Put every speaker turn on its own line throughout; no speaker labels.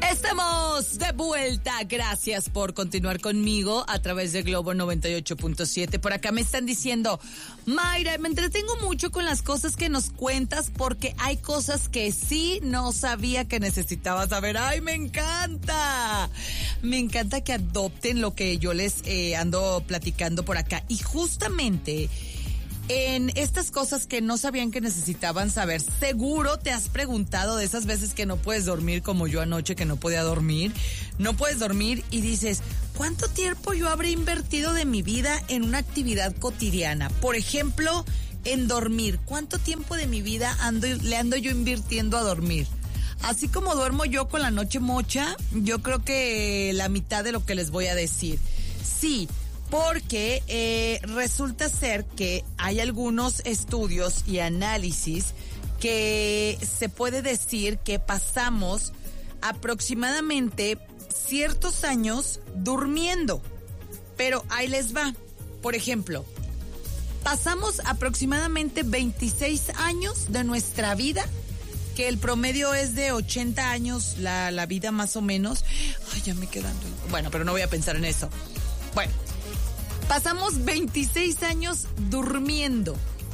Estamos de vuelta. Gracias por continuar conmigo a través de Globo 98.7. Por acá me están diciendo, Mayra, me entretengo mucho con las cosas que nos cuentas porque hay cosas que sí no sabía que necesitaba saber. ¡Ay, me encanta! Me encanta que adopten lo que yo les ando platicando por acá. Y justamente en estas cosas que no sabían que necesitaban saber, seguro te has preguntado de esas veces que no puedes dormir, como yo anoche que no podía dormir. No puedes dormir y dices, ¿cuánto tiempo yo habré invertido de mi vida en una actividad cotidiana? Por ejemplo, en dormir. ¿Cuánto tiempo de mi vida le ando yo invirtiendo a dormir? Así como duermo yo con la noche mocha, yo creo que la mitad de lo que les voy a decir. Sí, porque resulta ser que hay algunos estudios y análisis que se puede decir que pasamos aproximadamente ciertos años durmiendo. Pero ahí les va. Por ejemplo, pasamos aproximadamente 26 años de nuestra vida, que el promedio es de 80 años la vida más o menos. Ay, ya me quedan. Bueno, pero no voy a pensar en eso. Bueno. Pasamos 26 años durmiendo,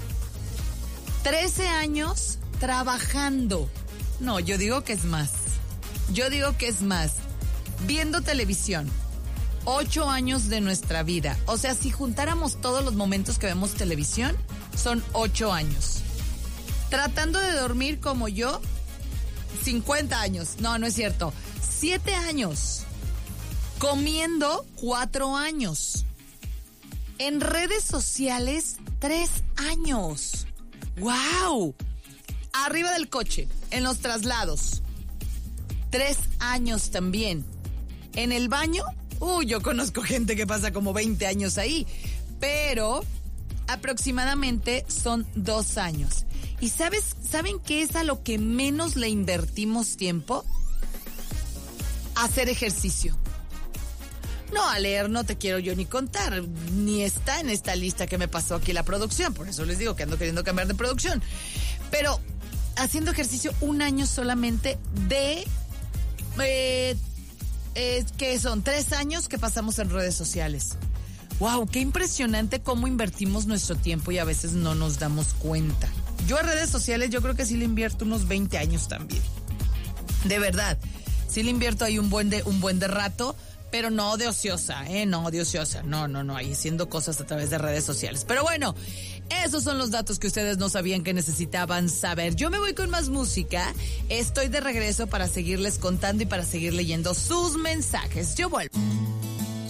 13 años trabajando. No, yo digo que es más. Viendo televisión, 8 años de nuestra vida. O sea, si juntáramos todos los momentos que vemos televisión, son 8 años. Tratando de dormir como yo, 50 años. No, no es cierto. 7 años. Comiendo 4 años. En redes sociales, 3 años. ¡Wow! Arriba del coche, en los traslados, 3 años también. En el baño, yo conozco gente que pasa como 20 años ahí, pero aproximadamente son 2 años. ¿Y saben qué es a lo que menos le invertimos tiempo? Hacer ejercicio. No, a leer no te quiero yo ni contar, ni está en esta lista que me pasó aquí la producción, por eso les digo que ando queriendo cambiar de producción. Pero haciendo ejercicio 1 año solamente de, que son 3 años que pasamos en redes sociales. ¡Wow! Qué impresionante cómo invertimos nuestro tiempo y a veces no nos damos cuenta. Yo a redes sociales yo creo que sí le invierto unos 20 años también. De verdad, sí le invierto ahí un buen de rato. Pero no de ociosa, no de ociosa, no, ahí haciendo cosas a través de redes sociales. Pero bueno, esos son los datos que ustedes no sabían que necesitaban saber. Yo me voy con más música, estoy de regreso para seguirles contando y para seguir leyendo sus mensajes. Yo vuelvo.